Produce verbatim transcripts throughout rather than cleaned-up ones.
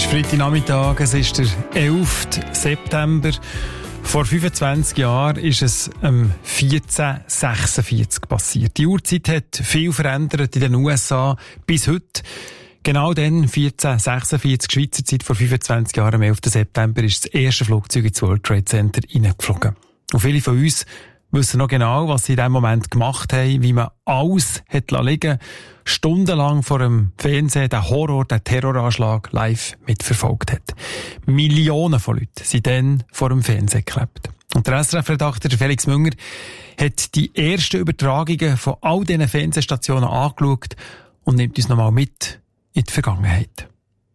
Freitagnachmittag, es ist der elfte September. Vor fünfundzwanzig Jahren ist es am vierzehnhundertsechsundvierzig passiert. Die Uhrzeit hat viel verändert in den U S A bis heute. Genau dann, vierzehnhundertsechsundvierzig Schweizer Zeit, vor fünfundzwanzig Jahren, am elften September, ist das erste Flugzeug ins World Trade Center hineingeflogen. Und viele von uns wissen noch genau, was sie in diesem Moment gemacht haben, wie man alles hat liegen lassen, stundenlang vor dem Fernsehen den Horror, den Terroranschlag live mitverfolgt hat. Millionen von Leuten sind dann vor dem Fernsehen geklebt. Und der S R F-Redakteur Felix Münger hat die ersten Übertragungen von all diesen Fernsehstationen angeschaut und nimmt uns nochmal mit in die Vergangenheit.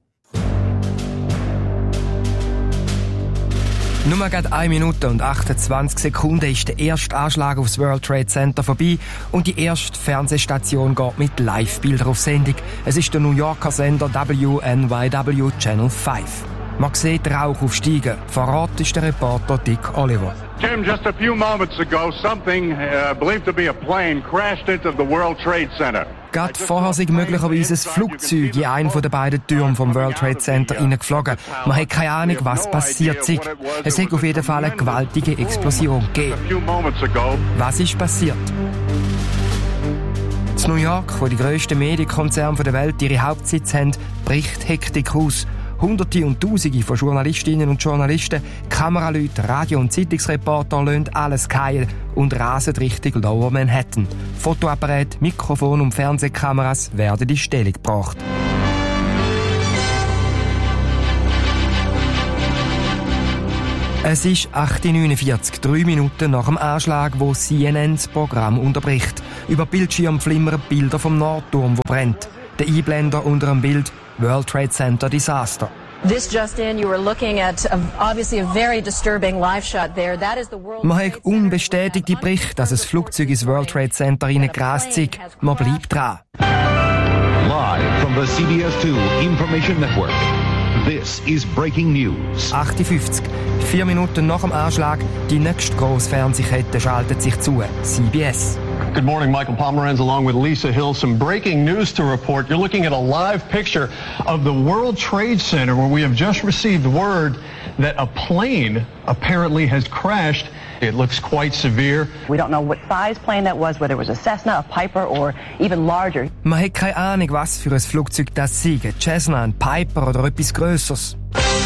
Nur gerade eine Minute und achtundzwanzig Sekunden ist der erste Anschlag aufs World Trade Center vorbei und die erste Fernsehstation geht mit Live-Bildern auf Sendung. Es ist der New Yorker Sender W N Y W Channel fünf. Man sieht Rauch aufsteigen. Vor Ort ist der Reporter Dick Oliver. Jim, just a few moments ago, something uh, believed to be a plane crashed into the World Trade Center. Gerade vorher sei möglicherweise ein Flugzeug in einen der beiden Türme vom World Trade Center hineingeflogen. Man hat keine Ahnung, was passiert sei. Es hat auf jeden Fall eine gewaltige Explosion gegeben. Was ist passiert? In New York, wo die grössten Medienkonzerne der Welt ihre Hauptsitz haben, bricht Hektik aus. Hunderte und Tausende von Journalistinnen und Journalisten, Kameraleute, Radio- und Zeitungsreporter lassen alles fallen und rasen Richtung Lower Manhattan. Fotoapparat, Mikrofon und Fernsehkameras werden in Stellung gebracht. Es ist acht Uhr neunundvierzig, drei Minuten nach dem Anschlag, wo C N N das Programm unterbricht. Über Bildschirm flimmern Bilder vom Nordturm, wo brennt. Der Einblender unter dem Bild World Trade Center Disaster. This just in, you were looking at a, obviously a very disturbing live shot there. That is the World Man hat unbestätigte Berichte, dass ein Flugzeug ins World Trade Center reingerast sei. Man bleibt dran. Live from the C B S two Information Network. This is breaking news. achtundfünfzig. Vier Minuten nach dem Anschlag, die nächste grosse Fernsehkette schaltet sich zu. C B S. Good morning, Michael Pomeranz along with Lisa Hill. Some breaking news to report. You're looking at a live picture of the World Trade Center where we have just received word that a plane apparently has crashed. It looks quite severe. We don't know what size plane that was, whether it was a Cessna, a Piper or even larger. Man hat keine Ahnung, was für ein Flugzeug das sei. Ein Cessna, ein Piper oder etwas Grösseres.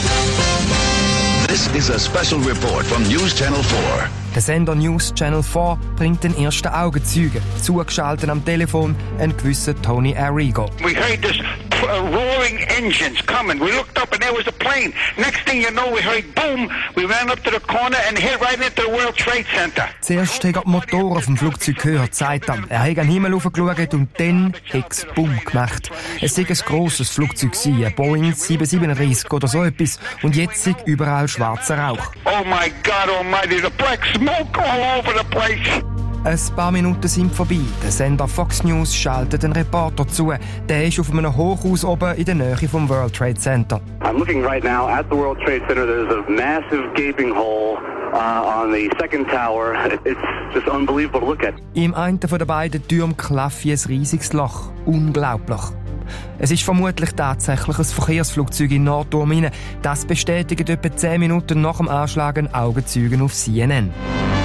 This is a special report from News Channel four. Der Sender News Channel four bringt den ersten Augenzeugen. Zugeschaltet am Telefon ein gewisser Tony Arrigo. We heard this uh, roaring engines coming. We looked up and there was a plane. Next thing you know, we heard boom. We ran up to the corner and hit right into the World Trade Center. Zuerst hat er die Motoren vom Flugzeug gehört, sagt er. Er hat an den Himmel hochgeschaut und dann hat es Bumm gemacht. Es sei ein grosses Flugzeug gewesen, ein Boeing sieben siebenunddreißig oder so etwas. Und jetzt sei überall schwarzer Rauch. Oh my God almighty, the black smoke all over the place. Ein paar Minuten sind vorbei. Der Sender Fox News schaltet einen Reporter zu. Der ist auf einem Hochhaus oben in der Nähe vom World Trade Center. I'm looking right now at the World Trade Center. There's a massive gaping hole uh, on the second tower. It's just unbelievable to look at. Im einen der beiden Türme klafft ein riesiges Loch. Unglaublich. Es ist vermutlich tatsächlich ein Verkehrsflugzeug in Nordturm hinein. Das bestätigt etwa zehn Minuten nach dem Anschlag ein Augenzeugen auf C N N.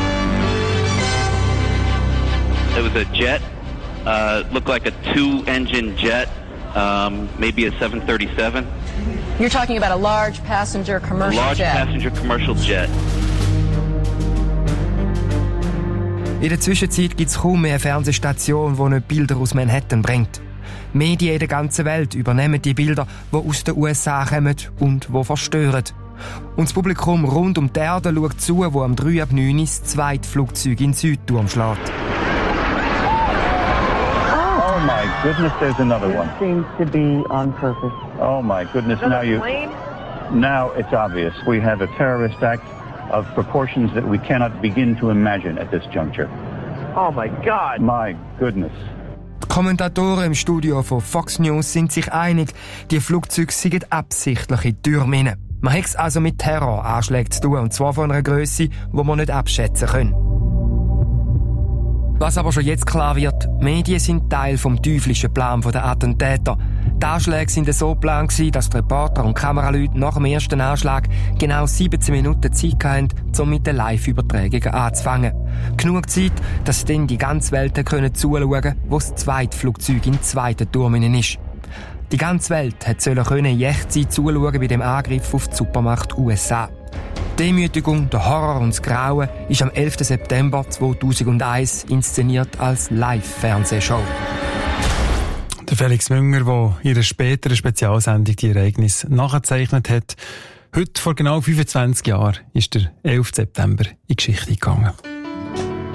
It was a jet, uh, looked like a two-engine jet, um, maybe a seven thirty-seven. You're talking about a large passenger commercial large jet. Large passenger commercial jet. In der Zwischenzeit gibt es kaum mehr Fernsehstation, die nicht Bilder aus Manhattan bringt. Medien in der ganzen Welt übernehmen die Bilder, die aus den U S A kommen und die verstören. Und das Publikum rund um die Erde schaut zu, wo am drei ab neun das zweite Flugzeug in den Südturm schlägt. Oh my goodness, there's another one. It seems to be on purpose. Oh my goodness, now you... Now it's obvious. We have a terrorist act of proportions that we cannot begin to imagine at this juncture. Oh my God. My goodness. Die Kommentatoren im Studio von Fox News sind sich einig, die Flugzeuge seien absichtlich in die Türme hinein. Man hat es also mit Terroranschlägen zu tun, und zwar von einer Grösse, die man nicht abschätzen kann. Was aber schon jetzt klar wird, Medien sind Teil vom teuflischen Plan der Attentäter. Die Anschläge waren so geplant, dass die Reporter und Kameraleute nach dem ersten Anschlag genau siebzehn Minuten Zeit hatten, um mit den Live-Übertragungen anzufangen. Genug Zeit, dass dann die ganze Welt zuschauen konnte, wo das zweite Flugzeug im zweiten Turm ist. Die ganze Welt sollte in Echtzeit zuschauen bei dem Angriff auf die Supermacht U S A. Die Demütigung, der Horror und das Grauen ist am elften September zweitausendeins inszeniert als Live-Fernsehshow. Der Felix Münger, der in einer späteren Spezialsendung die Ereignisse nachgezeichnet hat. Heute, vor genau fünfundzwanzig Jahren, ist der elfte September in die Geschichte gegangen.